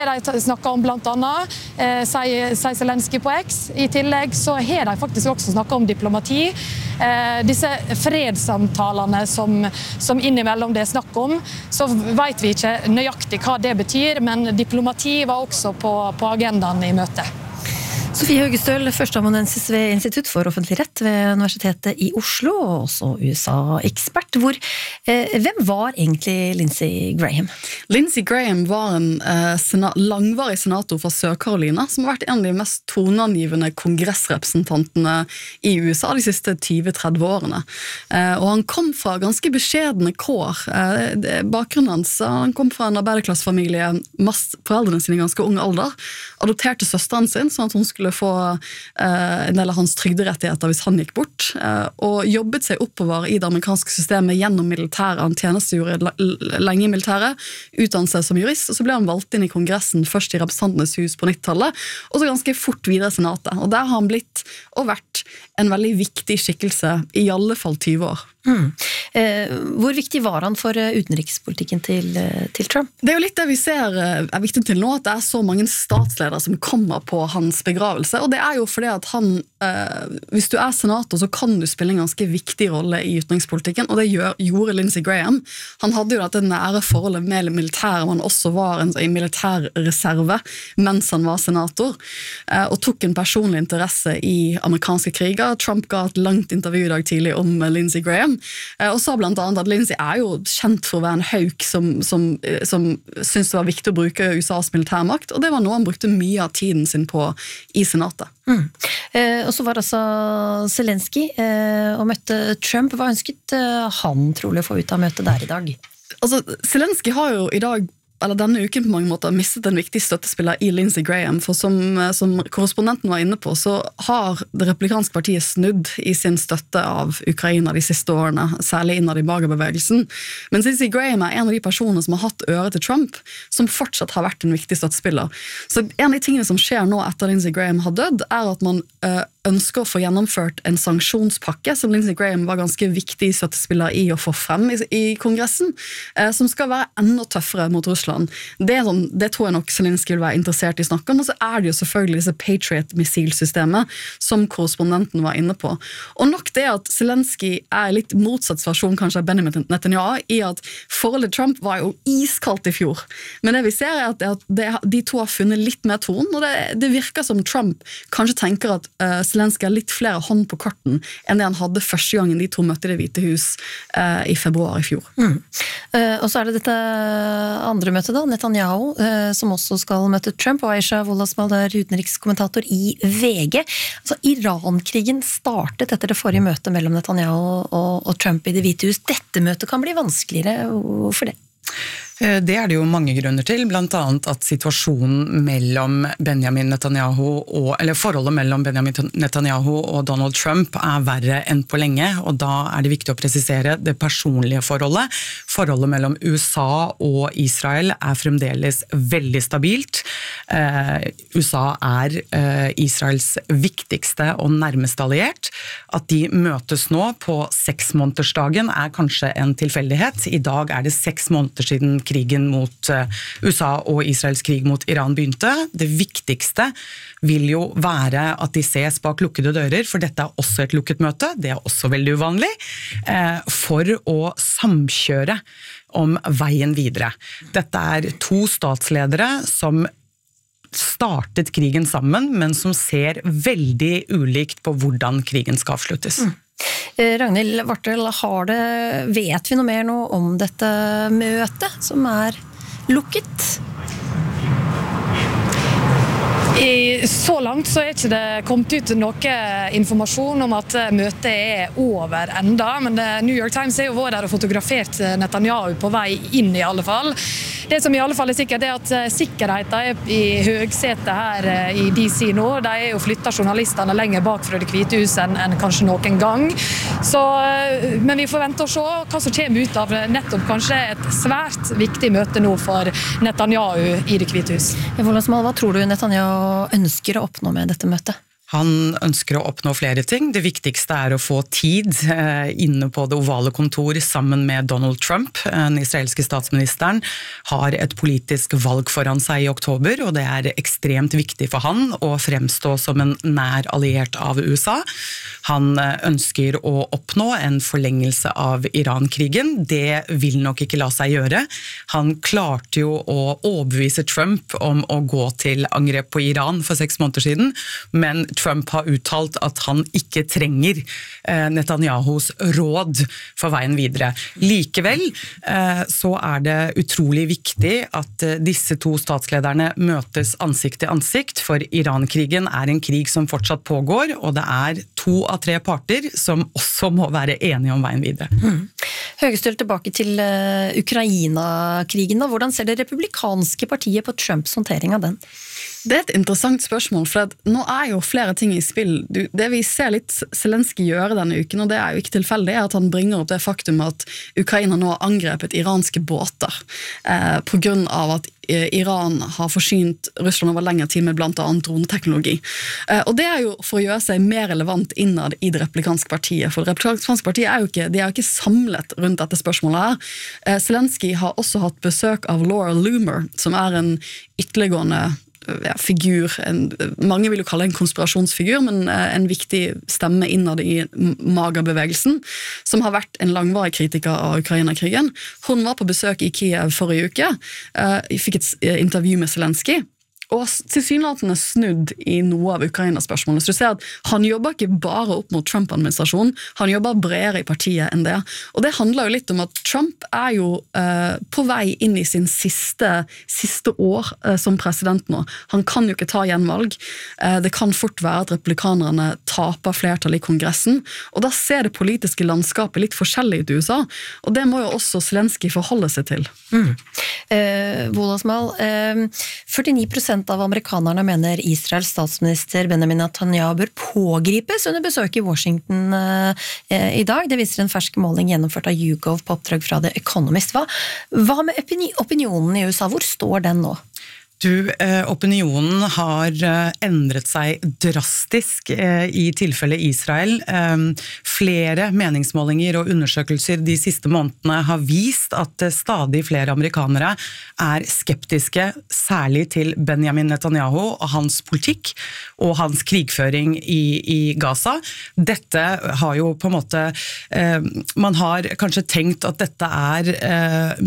De snakker om blant annet, sier Zelensky på X. I tillegg så har de faktisk også snakket om diplomati. Disse fredssamtalene som innimellom det er snakk om, så vet vi ikke nøyaktig hva det betyr, men diplomati var også på agendaen i møtet. Sofie Høgestøl, førsteamanuensis ved Institutt for offentlig rett ved Universitetet i Oslo, og også USA-ekspert. Hvem var egentlig Lindsey Graham? Lindsey Graham var en langvarig senator fra Sør-Carolina, som har vært en av de mest toneangivende kongressrepresentantene i USA de siste 20-30 årene. Og han kom fra ganske beskjedne kår. Bakgrunnen hans, han kom fra en arbeiderklassefamilie, foreldrene sine i ganske ung alder, adopterte søsteren sin, sånn at hun skulle få en del av hans trygderettigheter hvis han gikk bort, og jobbet seg oppover i det amerikanske systemet gjennom militæret. Han tjenestegjorde lenge i militæret, utdannet seg som jurist, og så ble han valgt inn i kongressen, først i representantenes hus på 90-tallet, og så ganske fort videre i senatet. Og der har han blitt og vært en veldig viktig skikkelse, i alle fall 20 år. Hvor viktig var han for utenrikspolitikken til Trump? Det er jo litt det vi ser er viktig til nå, at det er så mange statsledere som kommer på hans begravelse, og det er jo fordi at han, hvis du er senator, så kan du spille en ganske viktig rolle i utenrikspolitikken, og det gjorde Lindsey Graham. Han hadde jo dette nære forholdet med militæret, men også var i militærreserve mens han var senator, og tok en personlig interesse i amerikanske kriger. Trump ga et langt intervju i dag tidlig om Lindsey Graham, og sa blant annet at Lindsey er jo kjent for å være en hauk som syntes det var viktig å bruke USAs militærmakt, og det var noe han brukte mye av tiden sin på i senatet. Og så var altså Zelensky og møtte Trump. Hva ønsket han trolig å få ut av møtet der i dag? Altså, Zelensky har jo i dag eller denne uken på mange måter mistet en viktig støttespiller i Lindsey Graham, for som korrespondenten var inne på, så har det republikanske partiet snudd i sin støtte av Ukraina de siste årene, særlig innad i MAGA-bevegelsen. Men Lindsey Graham er en av de personene som har hatt øre til Trump, som fortsatt har vært en viktig støttespiller. Så en av de tingene som skjer nå etter Lindsey Graham har dødd, er at man ønsker å få gjennomført en sanksjonspakke, som Lindsey Graham var ganske viktig støttespiller i å få frem i kongressen, som skal være enda tøffere mot Russland. Det tror jeg nok Zelensky vil være interessert i å snakke om, og så er det jo selvfølgelig disse Patriot-missilsystemet som korrespondenten var inne på. Og nok det at Zelensky er litt motsatt versjon kanskje av Benjamin Netanyahu, i at forholdet Trump var jo iskaldt i fjor. Men det vi ser er at de to har funnet litt mer ton, og det virker som Trump kanskje tenker at Zelensky har litt flere hånd på korten enn det han hadde første gangen de to møtte Det hvite hus i februar i fjor. Og så er det dette andre møtet da, Netanyahu, som også skal møte Trump, og Aisha Wolasmal er utenrikskommentator i VG. Altså, Iran-krigen startet etter det forrige møtet mellom Netanyahu og Trump i Det hvite hus. Dette møtet kan bli vanskeligere. Hvorfor det? Det er det jo mange grunner til, blant annet at situasjonen mellom Benjamin Netanyahu eller forholdet mellom Benjamin Netanyahu og Donald Trump er verre enn på lenge, og da er det viktig å presisere det personlige forholdet. Forholdet mellom USA og Israel er fremdeles veldig stabilt. USA er Israels viktigste og nærmeste alliert. At de møtes nå på 6-månedersdagen er kanskje en tilfeldighet. I dag er det 6 måneder siden krigen mot USA og Israels krig mot Iran begynte. Det viktigste vil jo være at de ses bak lukkede dører, for dette er også et lukket møte, det er også veldig uvanlig, for å samkjøre om veien videre. Dette er 2 statsledere som startet krigen sammen, men som ser veldig ulikt på hvordan krigen skal avsluttes. Ragnhild Vartel, vet vi noe mer nå om dette møtet som er lukket? Så langt så er ikke det kommet ut noe informasjon om at møtet er over enda, men New York Times er jo vært der og fotografert Netanyahu på vei inn i alle fall. Det som i alle fall er sikkert er at sikkerheten er i høgsete her i DC nå. De er jo flyttet journalistene lenger bak fra Det hvite hus enn kanskje noen gang. Men vi får vente og se hva som kommer ut av nettopp kanskje et svært viktig møte nå for Netanyahu i Det hvite hus. Wolasmal, hva tror du Netanyahu ønsker å oppnå med dette møtet? Han ønsker å oppnå flere ting. Det viktigste å få tid inne på det ovale kontor sammen med Donald Trump. Den israelske statsministeren har et politisk valg foran seg i oktober, og det ekstremt viktig for han å fremstå som en nær alliert av USA. Han ønsker å oppnå en forlengelse av Iran-krigen. Det vil nok ikke la seg gjøre. Han klarte jo å overbevise Trump om å gå til angrep på Iran for 6 måneder siden, men Trump har uttalt at han ikke trenger Netanyahus råd for veien videre. Likevel så det utrolig viktig at disse to statslederne møtes ansikt til ansikt, for Iran-krigen en krig som fortsatt pågår, og det 2 av 3 parter som også må være enige om veien videre. Høgestøl, tilbake til Ukraina-krigen. Hvordan ser det republikanske partiet på Trumps håndtering av den? Det et interessant spørsmål, for nå jo flere ting i spill. Det vi ser litt Zelensky gjøre denne uken, og det jo ikke tilfeldig, at han bringer opp det faktum at Ukraina nå har angrepet iranske båter på grunn av at Iran har forsynt Russland over lengre tid med blant annet droneteknologi. Og det jo for å gjøre seg mer relevant innad i det republikanske partiet, for det republikanske partiet jo ikke samlet rundt dette spørsmålet her. Zelensky har også hatt besøk av Laura Loomer, som en ytterliggående figur, mange vil jo kalle en konspirasjonsfigur, men en viktig stemme innad i MAGA-bevegelsen, som har vært en langvarig kritiker av Ukraina-krigen. Hun var på besøk i Kiev forrige uke, fikk et intervju med Zelensky, og tilsynelatende snudd i noe av Ukraina-spørsmålene. Så du ser at han jobber ikke bare opp mot Trump-administrasjonen, han jobber bredere i partiet enn det. Og det handler jo litt om at Trump jo på vei inn i sin siste år som president nå. Han kan jo ikke ta gjenvalg. Det kan fort være at republikanerne taper flertall i kongressen, og da ser det politiske landskapet litt forskjellig ut i USA, og det må jo også Zelensky forholde seg til. Wolasmal, 49% av amerikanerne mener Israels statsminister Benjamin Netanyahu bør pågripes under besøk i Washington i dag. Det viser en fersk måling gjennomført av YouGov på oppdrag fra The Economist. Hva med opinionen i USA? Hvor står den nå? Opinionen har endret seg drastisk i tilfelle Israel. Flere meningsmålinger og undersøkelser de siste månedene har vist at stadig flere amerikanere skeptiske, særlig til Benjamin Netanyahu og hans politikk og hans krigføring i Gaza. Dette har jo på en måte, man har kanskje tenkt at dette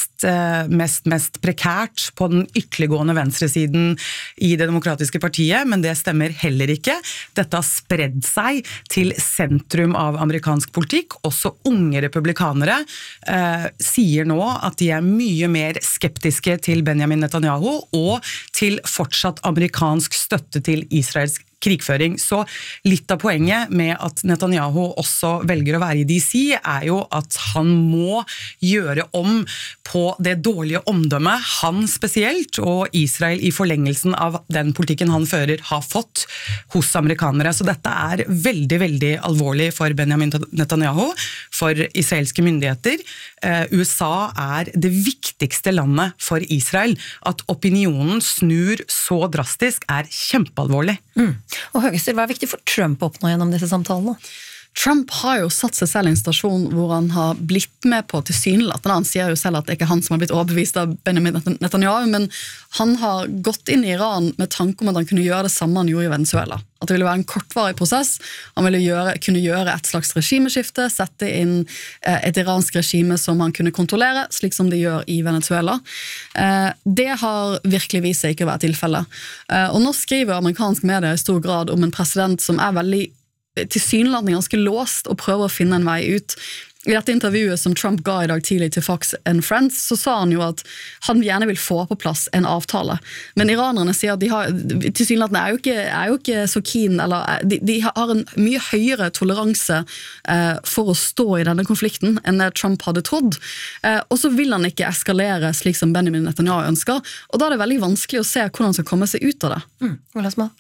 mest prekært på den ytterliggående venstresiden i det demokratiske partiet, men det stemmer heller ikke. Dette har spredd seg til sentrum av amerikansk politikk. Også unge republikanere sier nå at de mye mer skeptiske til Benjamin Netanyahu og til fortsatt amerikansk støtte til Israels krigføring. Så litt av poenget med at Netanyahu også velger å være i DC jo at han må gjøre om på det dårlige omdømmet han spesielt, og Israel i forlengelsen av den politikken han fører har fått hos amerikanere. Så dette veldig, veldig alvorlig for Benjamin Netanyahu, for israelske myndigheter. USA det viktigste landet for Israel. At opinionen snur så drastisk kjempealvorlig. Og Høgestøl, hva viktig for Trump å oppnå gjennom disse samtalene? Trump har jo satt seg selv i en stasjon hvor han har blitt med på tilsynelatende. Han sier jo selv at det ikke han som har blitt overbevist av Benjamin Netanyahu, men han har gått inn i Iran med tanke om at han kunne gjøre det samme han gjorde i Venezuela. At det ville være en kortvarig prosess. Han ville kunne gjøre et slags regimeskifte, sette inn et iransk regime som han kunne kontrollere, slik som de gjør i Venezuela. Det har virkelig vist seg ikke å være tilfellet. Og nå skriver amerikansk media i stor grad om en president som veldig tilsynelatende ganske låst og prøver å finne en vei ut. I dette intervjuet som Trump ga i dag tidlig til Fox and Friends, så sa han jo at han gjerne vil få på plass en avtale. Men iranerne sier at de tilsynelatende jo ikke så keen, eller de har en mye høyere toleranse for å stå i denne konflikten enn det Trump hadde trodd. Og så vil han ikke eskalere slik som Benjamin Netanyahu ønsker, og da det veldig vanskelig å se hvordan han skal komme seg ut av det. Wolasmal?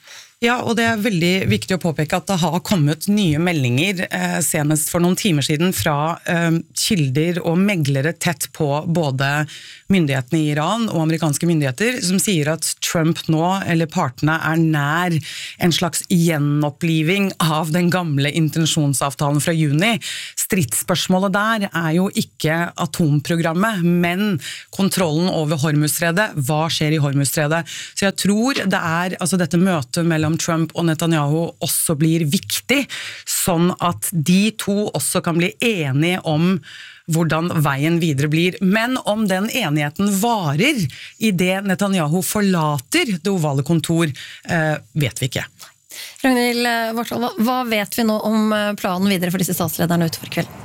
Ja, og det veldig viktig å påpeke at det har kommet nye meldinger senest for noen timer siden fra kilder og meglere tett på både myndighetene i Iran og amerikanske myndigheter som sier at Trump nå, eller partene, nær en slags gjenoppliving av den gamle intensjonsavtalen fra juni. Stridsspørsmålet der jo ikke atomprogrammet, men kontrollen over Hormuzstredet. Hva skjer i Hormuzstredet? Så jeg tror det altså dette møtet mellom Trump og Netanyahu også blir viktig, sånn at de to også kan bli enige om hvordan veien videre blir. Men om den enigheten varer i det Netanyahu forlater det ovale kontor, vet vi ikke. Ragnhild Vartdal, hva vet vi nå om planen videre for disse statslederne utover kvelden?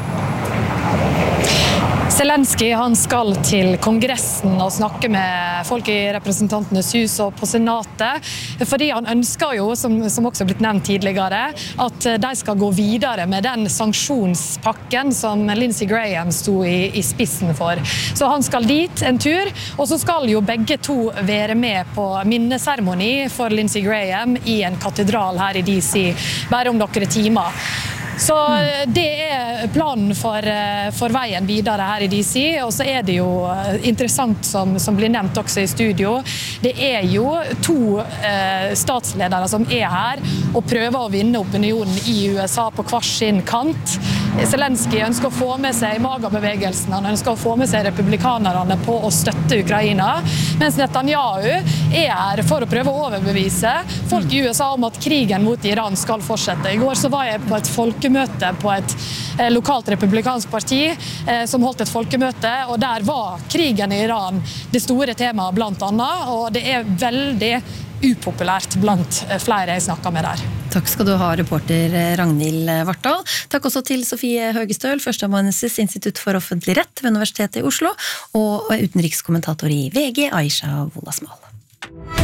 Zelensky han skal til Kongressen og snakke med folk i representantenes hus og på senatet, fordi han ønsker jo, som også blitt nevnt tidligere, at de skal gå videre med den sanksjonspakken som Lindsey Graham sto i spissen for. Så han skal dit en tur, og så skal jo begge to være med på minneseremoni for Lindsey Graham i en katedral her i DC, bare om noen timer. Så det planen for veien videre her i DC, og så det jo interessant som blir nevnt også i studio, det jo to statsledere som her og prøver å vinne opinionen i USA på hver sin kant. Zelensky ønsker å få med seg MAGA-bevegelsen, han ønsker å få med seg republikanerne på å støtte Ukraina, mens Netanyahu her for å prøve å overbevise folk i USA om at krigen mot Iran skal fortsette. I går så var jeg på et folkemøte på et lokalt republikansk parti som holdt et folkemøte, og der var krigen i Iran det store temaet blant annet, og det veldig upopulært blant flere jeg snakket med der. Takk skal du ha, reporter Ragnhild Vartdal. Takk også til Sofie Høgestøl, førsteamanuensis Institutt for offentlig rett ved Universitetet i Oslo, og utenrikskommentator i VG, Aisha Wolasmal.